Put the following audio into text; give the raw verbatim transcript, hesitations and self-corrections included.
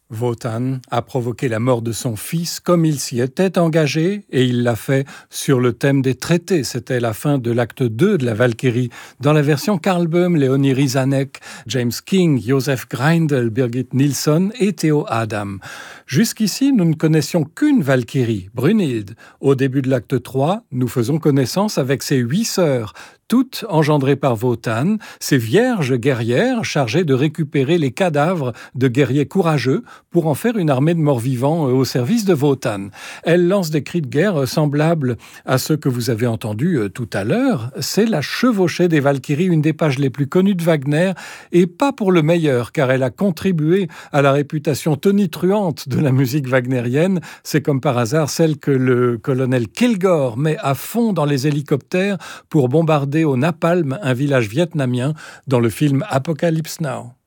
Wotan a provoqué la mort de son fils comme il s'y était engagé et il l'a fait sur le thème des traités. C'était la fin de l'acte deux de la Valkyrie. Dans la version Karl Böhm, Léonie Rizanek, James King, Joseph Greindl, Birgit Nilsson et Theo Adam. Jusqu'ici, nous ne connaissions qu'une Valkyrie, Brunhilde. Au début de l'acte trois, nous faisons connaissance avec ses huit sœurs, toutes engendrées par Wotan, ces vierges guerrières chargées de récupérer les cadavres de guerriers courageux pour en faire une armée de morts-vivants au service de Wotan. Elles lancent des cris de guerre semblables à ceux que vous avez entendus tout à l'heure. C'est la chevauchée des Valkyries, une des pages les plus connues de Wagner, et pas pour le meilleur, car elle a contribué à la réputation tonitruante de la musique wagnérienne. C'est comme par hasard celle que le colonel Kilgore met à fond dans les hélicoptères pour bombarder au napalm un village vietnamien dans le film Apocalypse Now.